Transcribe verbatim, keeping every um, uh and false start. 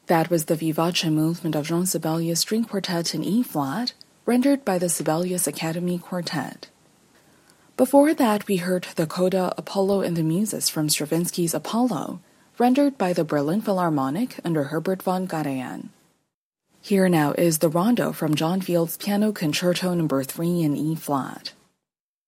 That was the Vivace movement of Jean Sibelius String Quartet in E-flat, rendered by the Sibelius Academy Quartet. Before that, we heard the coda Apollo and the Muses from Stravinsky's Apollo, rendered by the Berlin Philharmonic under Herbert von Karajan. Here now is the Rondo from John Field's Piano Concerto Number three in E-flat.